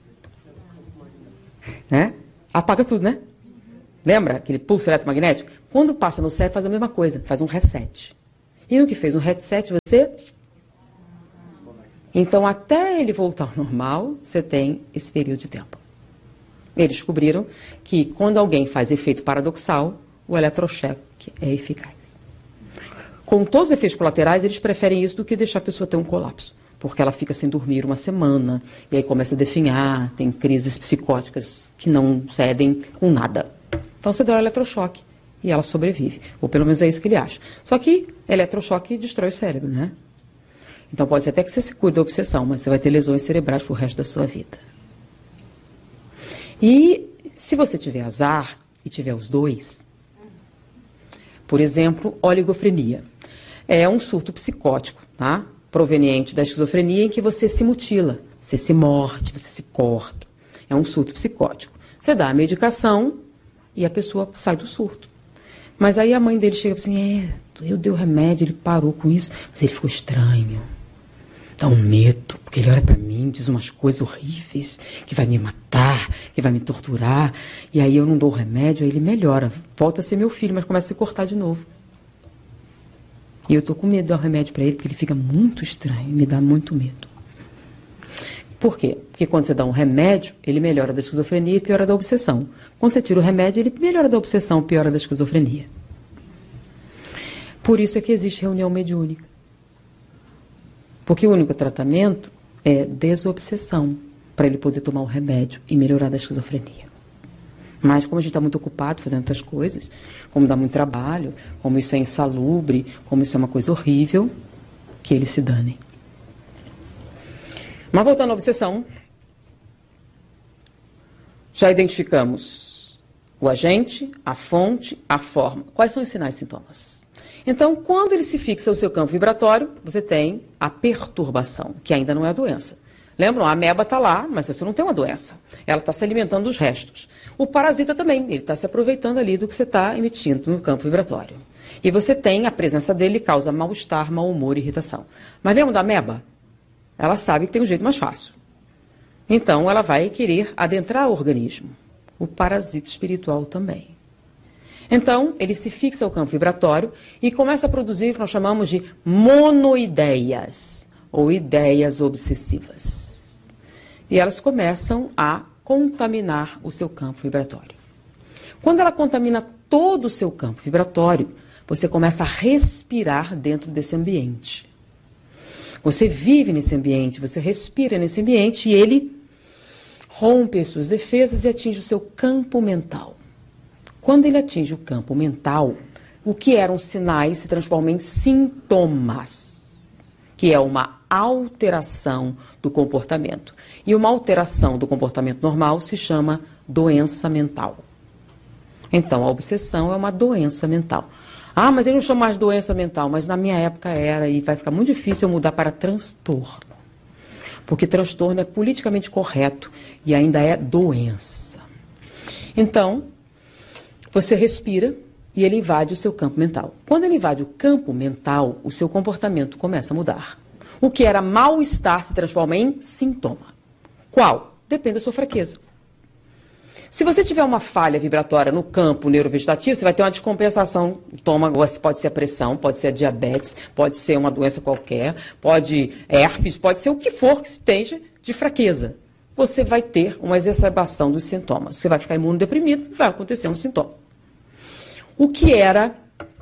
A: Né? Apaga tudo, né? Lembra aquele pulso eletromagnético? Quando passa no cérebro, faz a mesma coisa, faz um reset. E no que fez um reset, você... Então, até ele voltar ao normal, você tem esse período de tempo. Eles descobriram que quando alguém faz efeito paradoxal, o eletrochoque é eficaz. Com todos os efeitos colaterais, eles preferem isso do que deixar a pessoa ter um colapso. Porque ela fica sem dormir uma semana, e aí começa a definhar, tem crises psicóticas que não cedem com nada. Então você dá o eletrochoque e ela sobrevive. Ou pelo menos é isso que ele acha. Só que eletrochoque destrói o cérebro, né? Então pode ser até que você se cuide da obsessão, mas você vai ter lesões cerebrais pro resto da sua vida. E se você tiver azar e tiver os dois, por exemplo, oligofrenia. É um surto psicótico, tá? Proveniente da esquizofrenia em que você se mutila, você se morde, você se corta. É um surto psicótico. Você dá a medicação e a pessoa sai do surto. Mas aí a mãe dele chega assim, é, eu dei o remédio, ele parou com isso, mas ele ficou estranho. Dá um medo, porque ele olha pra mim, diz umas coisas horríveis, que vai me matar, que vai me torturar, e aí eu não dou o remédio, aí ele melhora, volta a ser meu filho, mas começa a se cortar de novo. E eu tô com medo de dar o remédio para ele, porque ele fica muito estranho, me dá muito medo. Por quê? Porque quando você dá um remédio, ele melhora da esquizofrenia e piora da obsessão. Quando você tira o remédio, ele melhora da obsessão e piora da esquizofrenia. Por isso é que existe reunião mediúnica. Porque o único tratamento é desobsessão, para ele poder tomar o remédio e melhorar da esquizofrenia. Mas como a gente está muito ocupado fazendo outras coisas, como dá muito trabalho, como isso é insalubre, como isso é uma coisa horrível, que eles se danem. Mas voltando à obsessão, já identificamos o agente, a fonte, a forma. Quais são os sinais e sintomas? Então, quando ele se fixa no seu campo vibratório, você tem a perturbação, que ainda não é a doença. Lembram? A ameba está lá, mas você não tem uma doença. Ela está se alimentando dos restos. O parasita também, ele está se aproveitando ali do que você está emitindo no campo vibratório. E você tem, a presença dele causa mal-estar, mau humor e irritação. Mas lembram da ameba? Ela sabe que tem um jeito mais fácil. Então, ela vai querer adentrar o organismo. O parasita espiritual também. Então, ele se fixa ao campo vibratório e começa a produzir o que nós chamamos de monoideias, ou ideias obsessivas. E elas começam a contaminar o seu campo vibratório. Quando ela contamina todo o seu campo vibratório, você começa a respirar dentro desse ambiente. Você vive nesse ambiente, você respira nesse ambiente e ele rompe as suas defesas e atinge o seu campo mental. Quando ele atinge o campo mental, o que eram sinais se transformam em sintomas, que é uma alteração do comportamento. E uma alteração do comportamento normal se chama doença mental. Então, a obsessão é uma doença mental. Ah, mas ele não chama mais doença mental, mas na minha época era, e vai ficar muito difícil eu mudar para transtorno. Porque transtorno é politicamente correto e ainda é doença. Então, você respira e ele invade o seu campo mental. Quando ele invade o campo mental, o seu comportamento começa a mudar. O que era mal-estar se transforma em sintoma. Qual? Depende da sua fraqueza. Se você tiver uma falha vibratória no campo neurovegetativo, você vai ter uma descompensação do estômago, pode ser a pressão, pode ser a diabetes, pode ser uma doença qualquer, pode herpes, pode ser o que for que esteja de fraqueza. Você vai ter uma exacerbação dos sintomas. Você vai ficar imunodeprimido e vai acontecer um sintoma. O que era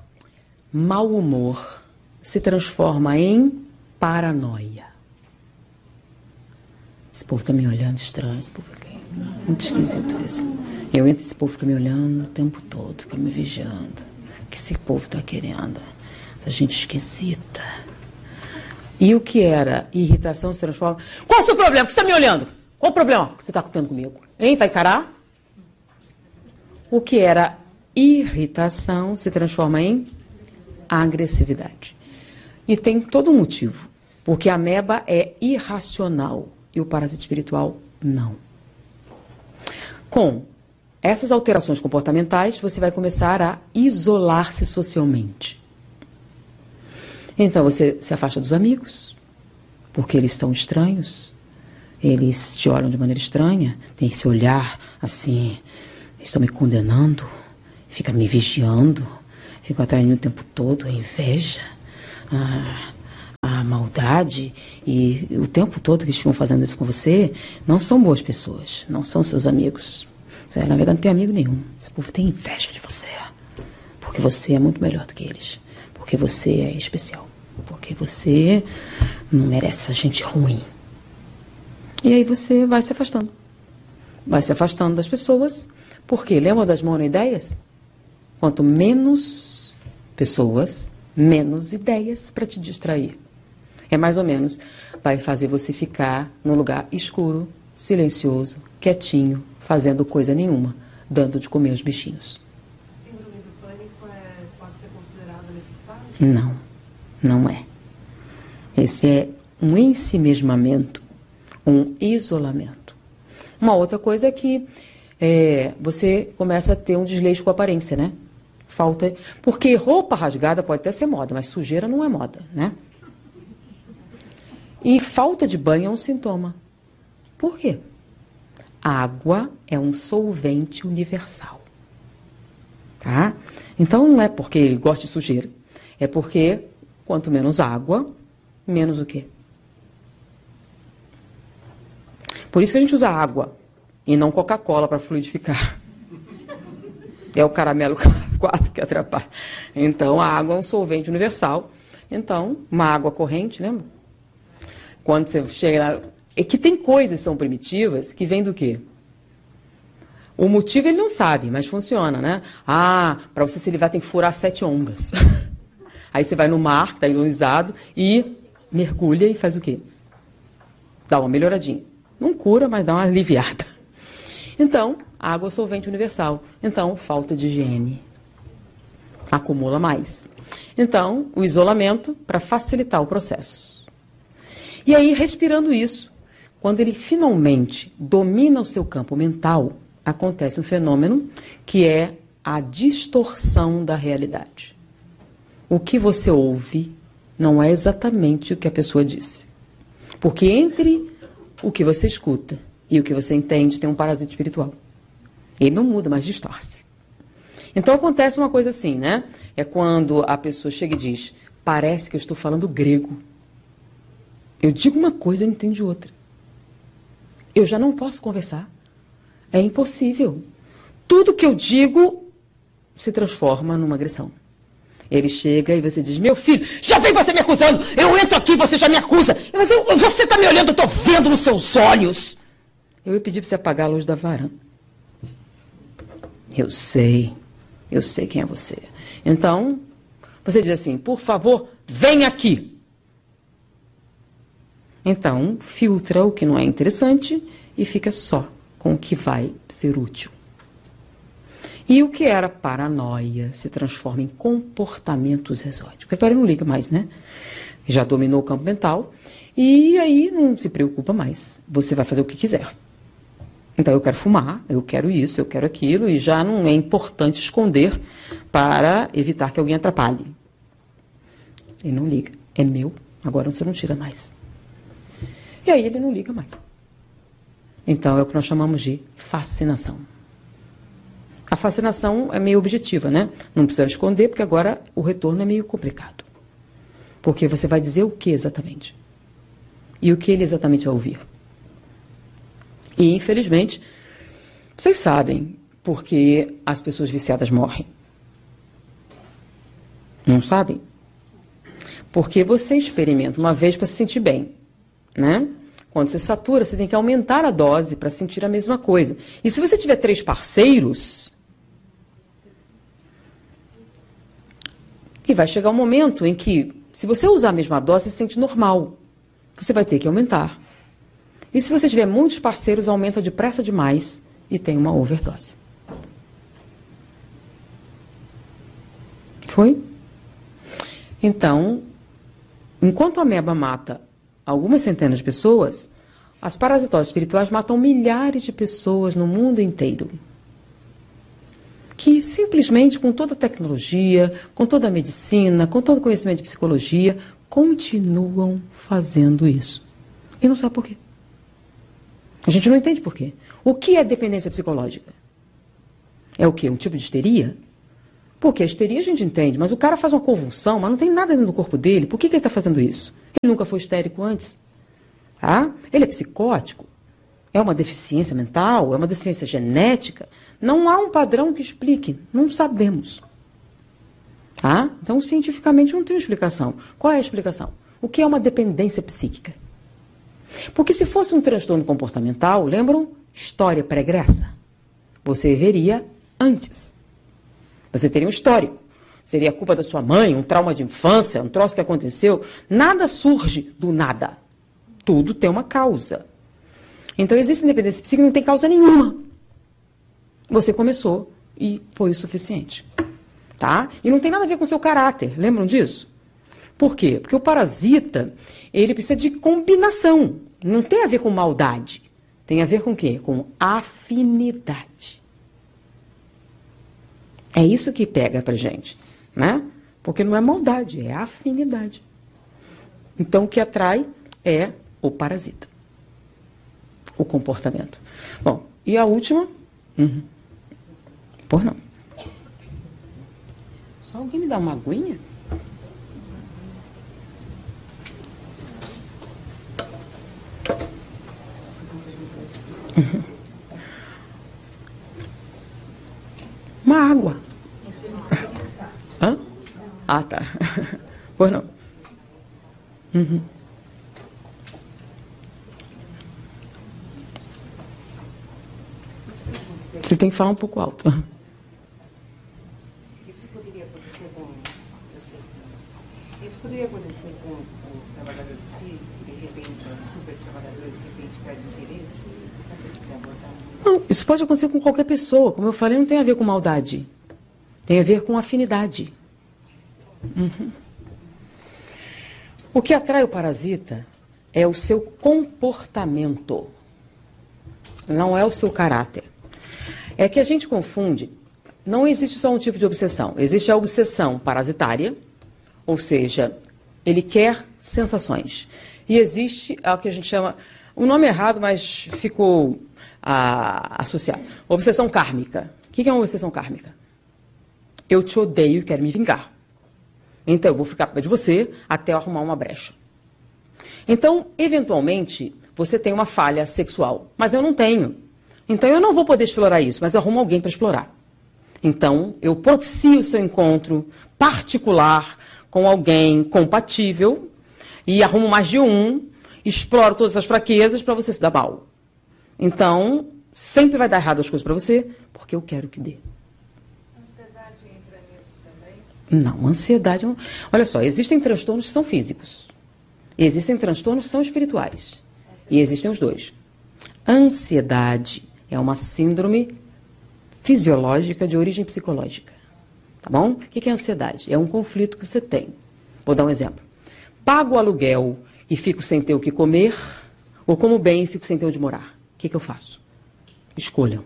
A: mau humor se transforma em paranoia. Esse povo está me olhando estranho, esse povo aqui. Muito esquisito isso. Eu entro, esse povo fica me olhando o tempo todo, fica me vigiando. O que esse povo está querendo? Essa gente esquisita. E o que era irritação se transforma... Qual é o seu problema? Por que você está me olhando? Qual o problema que você está tendo comigo? Hein? Vai encarar? O que era irritação se transforma em agressividade. E tem todo um motivo. Porque a ameba é irracional e o parasita espiritual não. Com essas alterações comportamentais, você vai começar a isolar-se socialmente. Então, você se afasta dos amigos, porque eles são estranhos, eles te olham de maneira estranha, tem esse olhar assim, estão me condenando, fica me vigiando, ficam atrás de mim o tempo todo, a inveja, a, a maldade, e o tempo todo que eles ficam fazendo isso com você, não são boas pessoas, não são seus amigos. Você, na verdade, não tem amigo nenhum. Esse povo tem inveja de você, porque você é muito melhor do que eles, porque você é especial, porque você não merece essa gente ruim. E aí você vai se afastando. Vai se afastando das pessoas. Por quê? Lembra das monoideias? Quanto menos pessoas, menos ideias para te distrair. É mais ou menos, vai fazer você ficar num lugar escuro, silencioso, quietinho, fazendo coisa nenhuma, dando de comer aos bichinhos.
B: Síndrome do pânico é, pode ser considerado nesse estágio?
A: Não, não é. Esse é um ensimesmamento, um isolamento. Uma outra coisa é que é, você começa a ter um desleixo com a aparência, né? Falta. Porque roupa rasgada pode até ser moda, mas sujeira não é moda, né? E falta de banho é um sintoma. Por quê? Água é um solvente universal. Tá? Então não é porque ele gosta de sujeira. É porque quanto menos água, menos o quê? Por isso que a gente usa água e não Coca-Cola para fluidificar. É o caramelo quatro que atrapalha. Então, a água é um solvente universal. Então, uma água corrente, lembra? Quando você chega lá... É que tem coisas que são primitivas que vêm do quê? O motivo ele não sabe, mas funciona, né? Ah, para você se livrar tem que furar sete ondas. Aí você vai no mar, que está ionizado, e mergulha e faz o quê? Dá uma melhoradinha. Não cura, mas dá uma aliviada. Então, água é solvente universal. Então, falta de higiene. Acumula mais. Então, o isolamento para facilitar o processo. E aí, respirando isso, quando ele finalmente domina o seu campo mental, acontece um fenômeno que é a distorção da realidade. O que você ouve não é exatamente o que a pessoa disse. Porque entre o que você escuta e o que você entende tem um parasita espiritual. Ele não muda, mas distorce. Então acontece uma coisa assim, né? É quando a pessoa chega e diz, parece que eu estou falando grego. Eu digo uma coisa e entende outra. Eu já não posso conversar. É impossível. Tudo que eu digo se transforma numa agressão. Ele chega e você diz, meu filho, já vem você me acusando, eu entro aqui, você já me acusa, mas eu, você está me olhando, eu estou vendo nos seus olhos. Eu ia pedir para você apagar a luz da varanda. Eu sei, eu sei quem é você. Então, você diz assim, por favor, vem aqui. Então, filtra o que não é interessante e fica só com o que vai ser útil. E o que era paranoia se transforma em comportamentos exóticos. Agora ele não liga mais, né? Já dominou o campo mental e aí não se preocupa mais. Você vai fazer o que quiser. Então eu quero fumar, eu quero isso, eu quero aquilo e já não é importante esconder para evitar que alguém atrapalhe. Ele não liga. É meu, agora você não tira mais. E aí ele não liga mais. Então é o que nós chamamos de fascinação. A fascinação é meio objetiva, né? Não precisa esconder, porque agora o retorno é meio complicado. Porque você vai dizer o que exatamente? E o que ele exatamente vai ouvir? E, infelizmente, vocês sabem por que as pessoas viciadas morrem. Não sabem? Porque você experimenta uma vez para se sentir bem, né? Quando você satura, você tem que aumentar a dose para sentir a mesma coisa. E se você tiver três parceiros... E vai chegar um momento em que, se você usar a mesma dose, você se sente normal. Você vai ter que aumentar. E se você tiver muitos parceiros, aumenta depressa demais e tem uma overdose. Foi? Então, enquanto a ameba mata algumas centenas de pessoas, as parasitoses espirituais matam milhares de pessoas no mundo inteiro. Que simplesmente, com toda a tecnologia, com toda a medicina, com todo o conhecimento de psicologia, continuam fazendo isso. E não sabe por quê. A gente não entende por quê. O que é dependência psicológica? É o quê? Um tipo de histeria? Porque a histeria a gente entende, mas o cara faz uma convulsão, mas não tem nada dentro do corpo dele. Por que, que ele está fazendo isso? Ele nunca foi histérico antes. Tá? Ele é psicótico? É uma deficiência mental? É uma deficiência genética? Não há um padrão que explique. Não sabemos. Tá? Então, cientificamente, não tem explicação. Qual é a explicação? O que é uma dependência psíquica? Porque se fosse um transtorno comportamental, lembram? História pregressa. Você veria antes. Você teria um histórico. Seria culpa da sua mãe, um trauma de infância, um troço que aconteceu. Nada surge do nada. Tudo tem uma causa. Então, existe independência psíquica, não tem causa nenhuma. Você começou e foi o suficiente. Tá? E não tem nada a ver com o seu caráter. Lembram disso? Por quê? Porque o parasita, ele precisa de combinação. Não tem a ver com maldade. Tem a ver com o quê? Com afinidade. É isso que pega pra gente, né? Porque não é maldade, é afinidade. Então, o que atrai é o parasita. O comportamento. Bom, e a última? Uhum. Por não. Só alguém me dá uma aguinha? Uhum. Uma água. Hã? Ah, tá. Pois não. Uhum. Você tem que falar um pouco alto.
C: Isso poderia acontecer com, eu sei, isso poderia acontecer com o trabalhador espírita, que de repente é super trabalhador, de repente perde interesse, pode ser abordado?
A: Não, isso pode acontecer com qualquer pessoa. Como eu falei, não tem a ver com maldade. Tem a ver com afinidade. Uhum. O que atrai o parasita é o seu comportamento. Não é o seu caráter. É que a gente confunde. Não existe só um tipo de obsessão. Existe a obsessão parasitária, ou seja, ele quer sensações. E existe o que a gente chama, um nome errado, mas ficou ah, associado. Obsessão kármica. O que é uma obsessão kármica? Eu te odeio e quero me vingar. Então, eu vou ficar perto de você até eu arrumar uma brecha. Então, eventualmente, você tem uma falha sexual, mas eu não tenho. Então, eu não vou poder explorar isso, mas eu arrumo alguém para explorar. Então, eu propicio o seu encontro particular com alguém compatível e arrumo mais de um, exploro todas as fraquezas para você se dar mal. Então, sempre vai dar errado as coisas para você, porque eu quero que dê.
B: Ansiedade entra nisso também?
A: Não, ansiedade... Não... Olha só, existem transtornos que são físicos. Existem transtornos que são espirituais. E existem os dois. Ansiedade é uma síndrome fisiológica de origem psicológica. Tá bom? O que é ansiedade? É um conflito que você tem. Vou dar um exemplo. Pago o aluguel e fico sem ter o que comer, ou como bem e fico sem ter onde morar. O que, que eu faço? Escolham.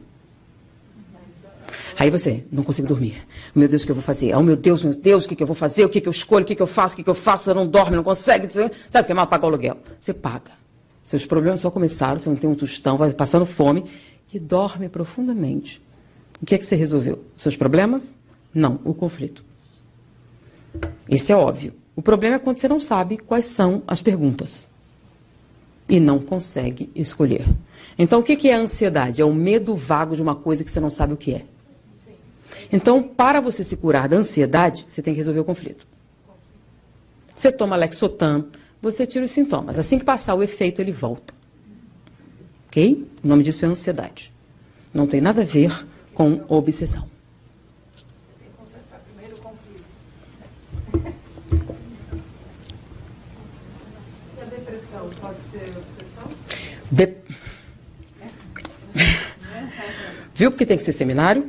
A: Aí você, não consigo dormir. Meu Deus, o que eu vou fazer? Oh, meu Deus, meu Deus, o que, que eu vou fazer? O que, que eu escolho? O que, que eu faço? O que, que eu faço? Você não dorme, não consegue. Sabe o que é mal? Pagar o aluguel. Você paga. Seus problemas só começaram, você não tem um tostão, vai passando fome e dorme profundamente. O que é que você resolveu? Seus problemas? Não, o conflito. Esse é óbvio. O problema é quando você não sabe quais são as perguntas e não consegue escolher. Então, o que é a ansiedade? É o medo vago de uma coisa que você não sabe o que é. Então, para você se curar da ansiedade, você tem que resolver o conflito. Você toma Lexotan, você tira os sintomas. Assim que passar o efeito, ele volta. Ok? O nome disso é ansiedade. Não tem nada a ver com obsessão.
B: Tem que consertar primeiro o conflito. E a depressão pode ser obsessão?
A: De... Viu porque tem que ser seminário?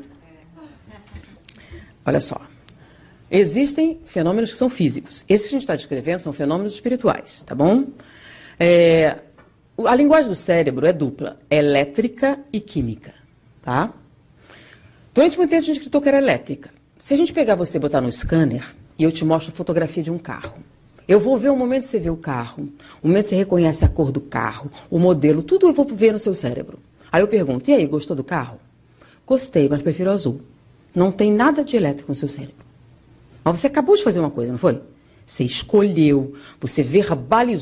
A: Olha só. Existem fenômenos que são físicos. Esses que a gente está descrevendo são fenômenos espirituais, tá bom? É... A linguagem do cérebro é dupla, elétrica e química, tá? Durante muito tempo a gente acreditou que era elétrica. Se a gente pegar você e botar no scanner, e eu te mostro a fotografia de um carro, Eu vou ver o momento que você vê o carro, o momento que você reconhece a cor do carro, o modelo, tudo eu vou ver no seu cérebro. Aí eu pergunto, e aí, gostou do carro? Gostei, mas prefiro azul. Não tem nada de elétrico no seu cérebro. Mas você acabou de fazer uma coisa, não foi? Você escolheu, você verbalizou.